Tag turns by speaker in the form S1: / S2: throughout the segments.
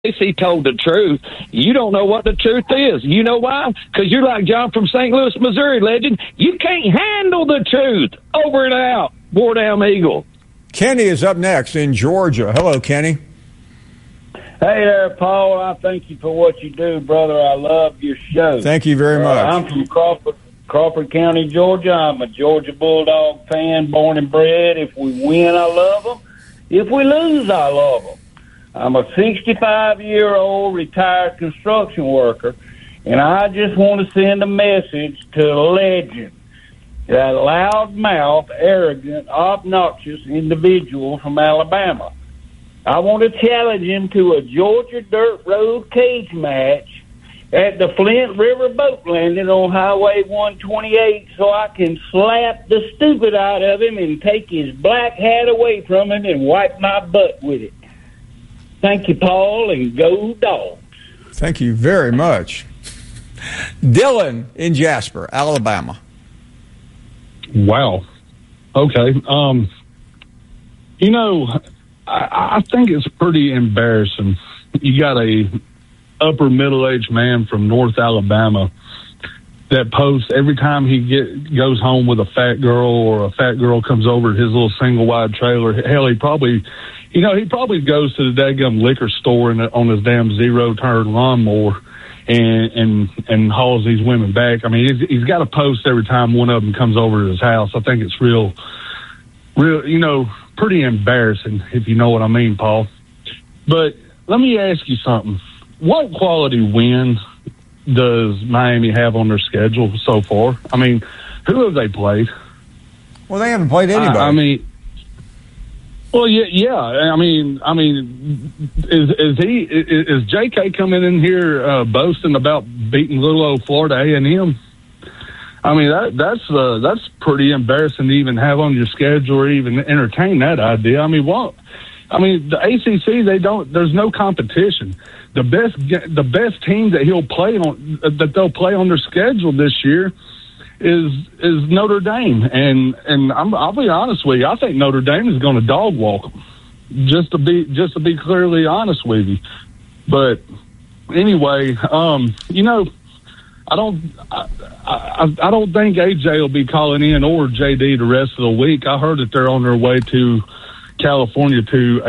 S1: he told the truth. You don't know what the truth is. You know why? Because you're like John from St. Louis, Missouri, legend. You can't handle the truth. Over and out. War down Eagle.
S2: Kenny is up next in Georgia. Hello, Kenny.
S3: Hey there, Paul. I thank you for what you do, brother. I love your show.
S2: Thank you very much.
S3: I'm from Crawford County, Georgia. I'm a Georgia Bulldog fan, born and bred. If we win, I love them. If we lose, I love them. I'm a 65-year-old retired construction worker, and I just want to send a message to a legend, that loudmouth, arrogant, obnoxious individual from Alabama. I want to challenge him to a Georgia dirt road cage match at the Flint River boat landing on Highway 128 so I can slap the stupid out of him and take his black hat away from him and wipe my butt with it. Thank you, Paul, and go Dogs.
S2: Thank you very much. Dylan in Jasper, Alabama.
S4: Wow. Okay. I think it's pretty embarrassing. You got a upper middle-aged man from North Alabama that posts every time he goes home with a fat girl, or a fat girl comes over to his little single-wide trailer. Hell, he probably goes to the daggum liquor store on his damn zero-turn lawnmower and hauls these women back. I mean, he's got to post every time one of them comes over to his house. I think it's real, pretty embarrassing, if you know what I mean, Paul. But let me ask you something. What quality win does Miami have on their schedule so far? I mean, who have they played?
S2: Well, they haven't played anybody.
S4: Is J.K. coming in here boasting about beating little old Florida A&M? I mean, that's pretty embarrassing to even have on your schedule or even entertain that idea. I mean, what? I mean, the ACC, there's no competition. The best team that they'll play on their schedule this year is Notre Dame, and I'll be honest with you, I think Notre Dame is going to dog walk them. Just to be clearly honest with you. But anyway, I don't think AJ will be calling in, or JD, the rest of the week. I heard that they're on their way to California to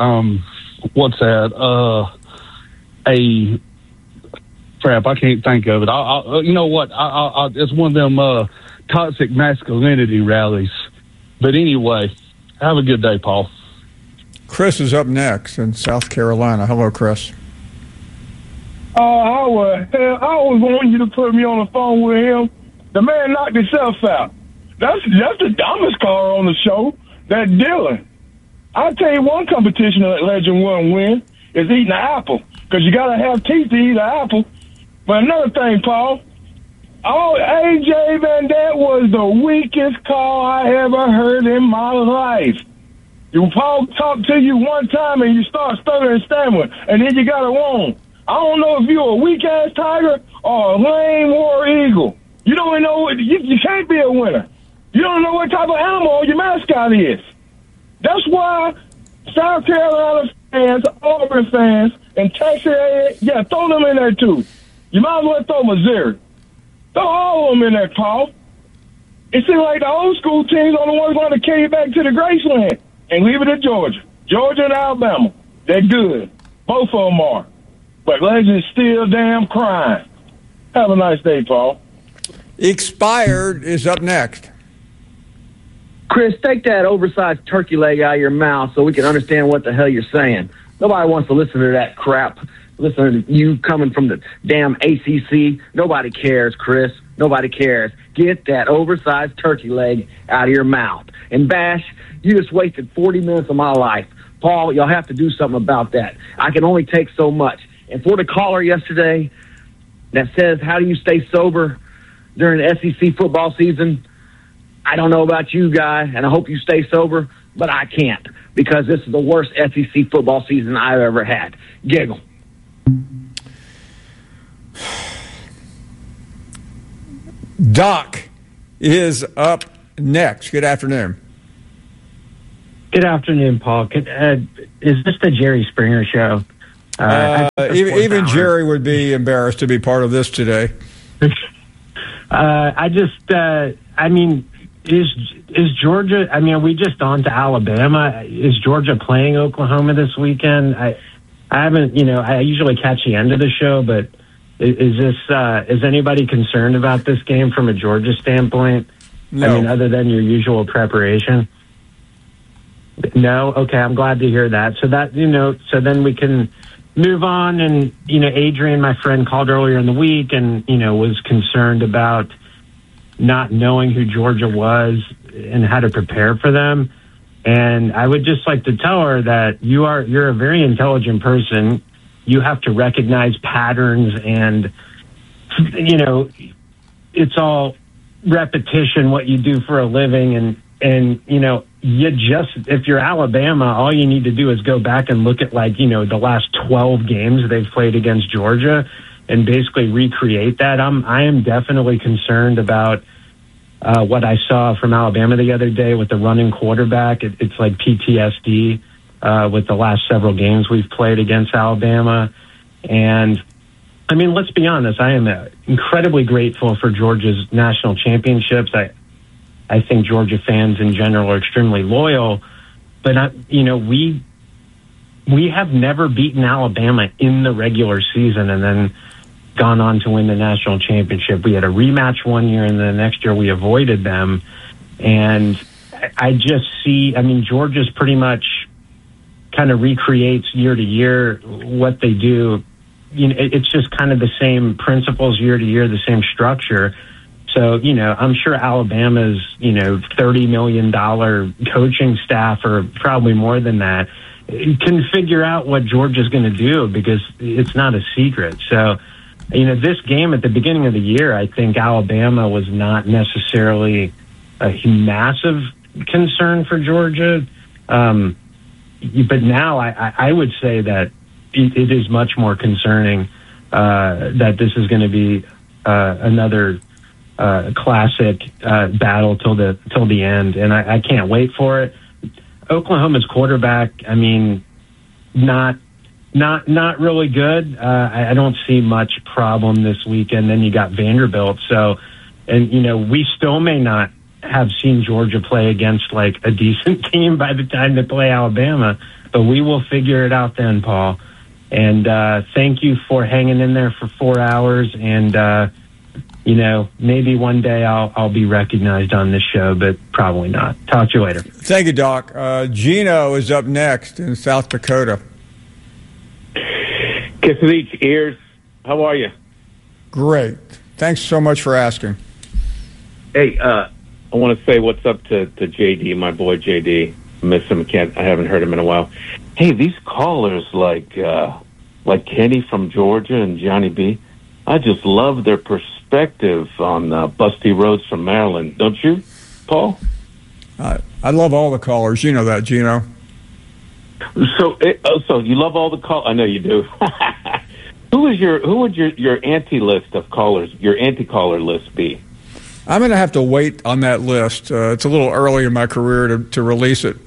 S4: I can't think of it. You know what? It's one of them toxic masculinity rallies. But anyway, have a good day, Paul.
S2: Chris is up next in South Carolina. Hello, Chris.
S5: I always want you to put me on the phone with him. The man knocked himself out. That's the dumbest caller on the show. That Dylan. I'll tell you one competition that legend wouldn't win is eating an apple, because you got to have teeth to eat an apple. But another thing, Paul, A.J. Van Dant was the weakest call I ever heard in my life. Paul talked to you one time and you start stuttering and stammering, and then you got it wrong. I don't know if you're a weak-ass tiger or a lame war eagle. You don't even know you can't be a winner. You don't know what type of animal your mascot is. That's why South Carolina fans, Auburn fans, and Texas, throw them in there too. You might as well throw Missouri. Throw all of them in there, Paul. It seems like the old school teams are the ones going to carry you back to the Graceland and leave it at Georgia. Georgia and Alabama, they're good. Both of them are. But Legend's still damn crying. Have a nice day, Paul.
S2: Expired is up next.
S6: Chris, take that oversized turkey leg out of your mouth so we can understand what the hell you're saying. Nobody wants to listen to that crap. Listen to you coming from the damn ACC. Nobody cares, Chris. Nobody cares. Get that oversized turkey leg out of your mouth. And Bash, you just wasted 40 minutes of my life. Paul, you'll have to do something about that. I can only take so much. And for the caller yesterday that says, how do you stay sober during the SEC football season? I don't know about you, guy, and I hope you stay sober, but I can't, because this is the worst SEC football season I've ever had. Giggle.
S2: Doc is up next. Good afternoon.
S7: Good afternoon, Paul. Is this the Jerry Springer show?
S2: Even Jerry would be embarrassed to be part of this today.
S7: Is Georgia? I mean, are we just on to Alabama? Is Georgia playing Oklahoma this weekend? I haven't. I usually catch the end of the show, but is anybody concerned about this game from a Georgia standpoint?
S2: No.
S7: I mean, other than your usual preparation. No. Okay, I'm glad to hear that. So that so then we can move on. And Adrian, my friend, called earlier in the week and was concerned about not knowing who Georgia was and how to prepare for them. And I would just like to tell her that you're a very intelligent person. You have to recognize patterns, and it's all repetition what you do for a living, and if you're Alabama, all you need to do is go back and look at the last 12 games they've played against Georgia and basically recreate that. I am definitely concerned about what I saw from Alabama the other day with the running quarterback. It's like PTSD with the last several games we've played against Alabama. And I mean, let's be honest, I am incredibly grateful for Georgia's national championships. I think Georgia fans in general are extremely loyal, but we have never beaten Alabama in the regular season and then gone on to win the national championship. We had a rematch one year, and the next year we avoided them. And I just see, Georgia's pretty much kind of recreates year to year what they do. It's just kind of the same principles year to year, the same structure. So, I'm sure Alabama's, $30 million coaching staff, or probably more than that, can figure out what Georgia's going to do, because it's not a secret. So, this game at the beginning of the year, I think Alabama was not necessarily a massive concern for Georgia. But now I would say that it is much more concerning that this is going to be another classic battle till the end, and I can't wait for it. Oklahoma's quarterback, not really good. I don't see much problem this weekend. Then you got Vanderbilt. So, and we still may not have seen Georgia play against like a decent team by the time they play Alabama, but we will figure it out then, Paul. And thank you for hanging in there for 4 hours. And maybe one day I'll be recognized on this show, but probably not. Talk to you later.
S2: Thank you, Doc. Gino is up next in South Dakota.
S8: Kiss of each ears. How are you?
S2: Great. Thanks so much for asking.
S8: Hey, I want to say what's up to JD, my boy JD. Miss him. I haven't heard him in a while. Hey, these callers like Kenny from Georgia and Johnny B, I just love their perspective on Busty Rhodes from Maryland. Don't you, Paul?
S2: I love all the callers. You know that, Gino.
S8: So you love all the call? I know you do. Who would your anti-list of callers, your anti-caller list be?
S2: I'm going to have to wait on that list. It's a little early in my career to release it.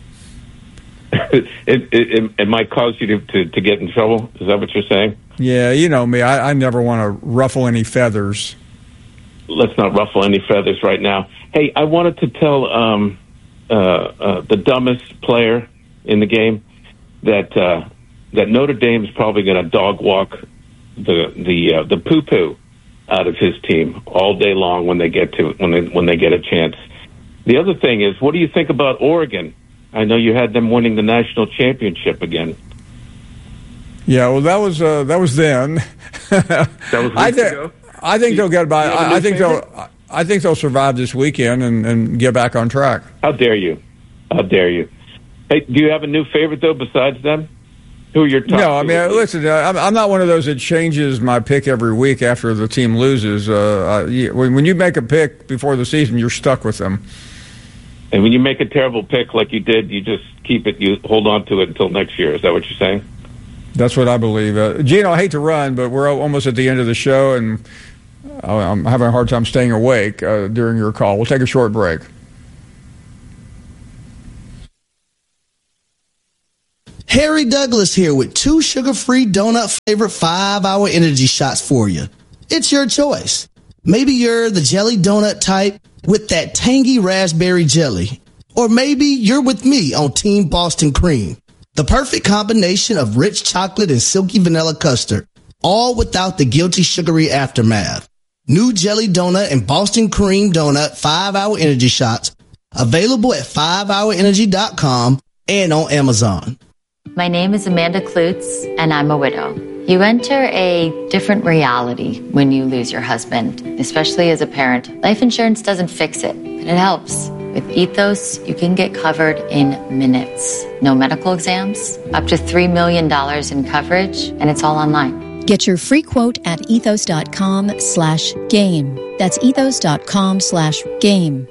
S8: It might cause you to get in trouble. Is that what you're saying?
S2: Yeah, you know me. I never want to ruffle any feathers.
S8: Let's not ruffle any feathers right now. Hey, I wanted to tell the dumbest player in the game that Notre Dame's probably going to dog walk the poo-poo out of his team all day long when they get a chance. The other thing is, what do you think about Oregon? I know you had them winning the national championship again.
S2: Yeah, well, that was then.
S8: That was weeks ago.
S2: I think they'll get by. I think they'll survive this weekend and get back on track.
S8: How dare you? How dare you? Hey, do you have a new favorite though besides them? Who are your top?
S2: No, I mean, listen, I'm not one of those that changes my pick every week after the team loses. When you make a pick before the season, you're stuck with them.
S8: And when you make a terrible pick like you did, you just keep it. You hold on to it until next year. Is that what you're saying?
S2: That's what I believe. Gino, I hate to run, but we're almost at the end of the show, and I'm having a hard time staying awake during your call. We'll take a short break.
S9: Harry Douglas here with 2 sugar-free donut-flavored 5-hour energy shots for you. It's your choice. Maybe you're the jelly donut type with that tangy raspberry jelly. Or maybe you're with me on Team Boston Cream. The perfect combination of rich chocolate and silky vanilla custard, all without the guilty sugary aftermath. New jelly donut and Boston Cream donut 5-hour energy shots available at 5hourenergy.com and on Amazon.
S10: My name is Amanda Klutz, and I'm a widow. You enter a different reality when you lose your husband, especially as a parent. Life insurance doesn't fix it, but it helps. With Ethos, you can get covered in minutes. No medical exams, up to $3 million in coverage, and it's all online.
S11: Get your free quote at ethos.com/game. That's ethos.com/game.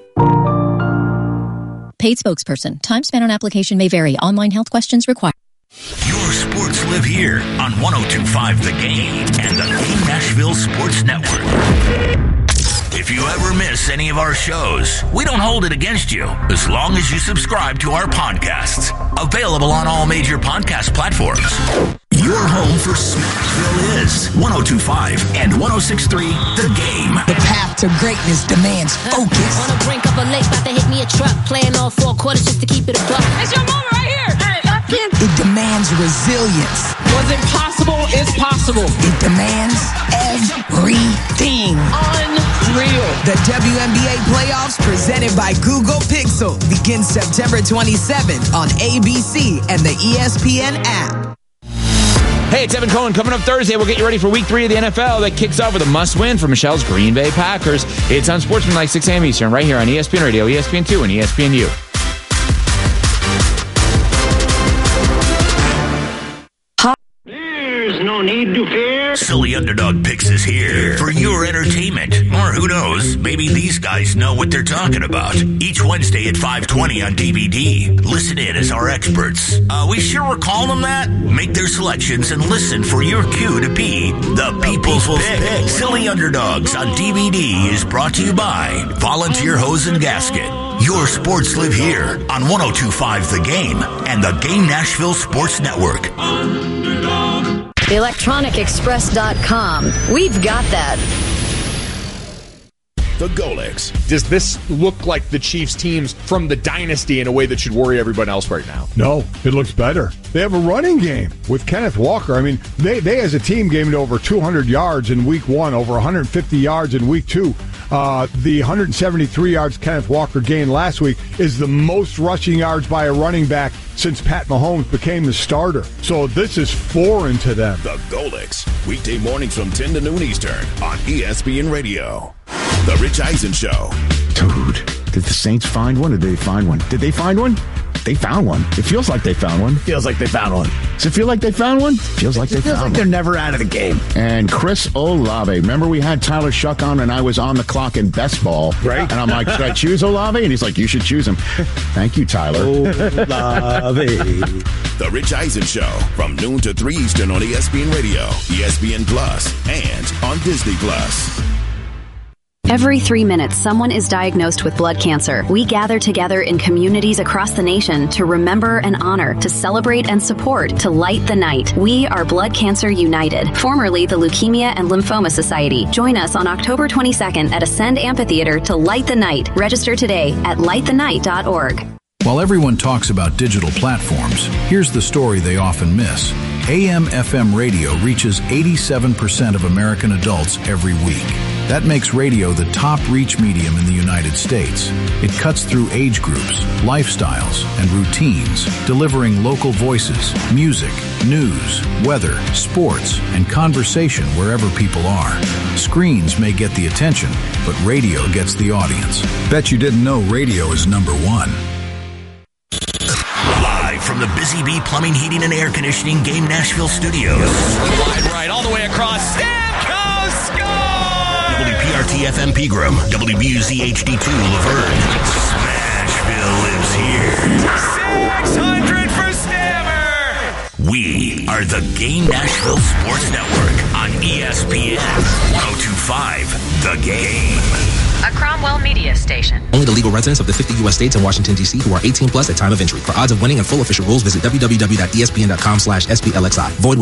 S11: Paid spokesperson. Time spent on application may vary. Online health questions required.
S12: Your sports live here on 102.5 The Game and the Game Nashville Sports Network. If you ever miss any of our shows, we don't hold it against you as long as you subscribe to our podcasts. Available on all major podcast platforms. Your home for Smashville is 102.5 and 106.3 The Game.
S13: The path to greatness demands focus.
S14: On the brink of a lake, about to hit me a truck. Playing all 4 quarters just to keep it a buck. It's your moment right here. Hey, lock in.
S13: It demands resilience.
S14: Was it possible? It's possible.
S13: It demands everything.
S14: Unreal.
S13: The WNBA playoffs presented by Google Pixel begin September 27th on ABC and the ESPN app.
S15: Hey, it's Evan Cohen. Coming up Thursday, we'll get you ready for Week 3 of the NFL that kicks off with a must-win for Michelle's Green Bay Packers. It's on Sportsmanlike 6 a.m. Eastern, right here on ESPN Radio, ESPN2, and ESPNU.
S12: There's no need to fear. Silly Underdog Picks is here for your entertainment. Or who knows, maybe these guys know what they're talking about. Each Wednesday at 5:20 on DVD. Listen in as our experts. We sure we're calling them that? Make their selections and listen for your cue to be the People's Pick. Silly Underdogs on DVD is brought to you by Volunteer Hose and Gasket. Your sports live here on 102.5 The Game and the Game Nashville Sports Network.
S16: ElectronicExpress.com. We've got that.
S17: The Golics. Does this look like the Chiefs teams from the dynasty in a way that should worry everyone else right now?
S18: No, it looks better. They have a running game with Kenneth Walker. I mean, they as a team gained over 200 yards in week 1, over 150 yards in week 2. The 173 yards Kenneth Walker gained last week is the most rushing yards by a running back since Pat Mahomes became the starter. So this is foreign to them.
S17: The Golics. Weekday mornings from 10 to noon Eastern on ESPN Radio. The Rich Eisen Show.
S19: Dude, did the Saints find one or did they find one? Did they find one? They found one. It feels like they found one.
S20: Feels like they found one.
S19: Does it feel like they found one? Feels like they found one.
S20: They're never out of the game.
S19: And Chris Olave. Remember we had Tyler Shuck on and I was on the clock in best ball.
S20: Right.
S19: And I'm like, should I choose Olave? And he's like, you should choose him. Thank you, Tyler.
S20: Olave.
S17: The Rich Eisen Show from noon to 3 Eastern on ESPN Radio, ESPN Plus, and on Disney Plus.
S21: Every 3 minutes, someone is diagnosed with blood cancer. We gather together in communities across the nation to remember and honor, to celebrate and support, to light the night. We are Blood Cancer United, formerly the Leukemia and Lymphoma Society. Join us on October 22nd at Ascend Amphitheater to light the night. Register today at lightthenight.org.
S22: While everyone talks about digital platforms, here's the story they often miss. AM/FM radio reaches 87% of American adults every week. That makes radio the top reach medium in the United States. It cuts through age groups, lifestyles, and routines, delivering local voices, music, news, weather, sports, and conversation wherever people are. Screens may get the attention, but radio gets the audience. Bet you didn't know radio is number one.
S12: Live from the Busy Bee Plumbing, Heating, and Air Conditioning Game Nashville Studios.
S23: Wide right, all the way across. Stamkos score!
S12: WPRT-FM Pegram, WBUZ HD2 Laverne. Smashville lives here.
S23: 600 for Stammer!
S12: We are the Game Nashville Sports Network on ESPN 102.5 The Game.
S1: a Cromwell Media station.
S3: Only the legal residents of the 50 U.S. states and Washington, D.C. who are 18 plus at time of entry. For odds of winning and full official rules, visit www.espn.com/SPLXI. Void